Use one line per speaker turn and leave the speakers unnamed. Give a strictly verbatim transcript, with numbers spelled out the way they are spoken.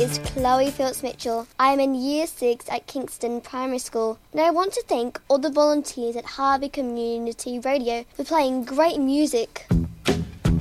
is Chloe Phillips Mitchell. I am in Year six at Kingston Primary School, and I want to thank all the volunteers at Harvey Community Radio for playing great music.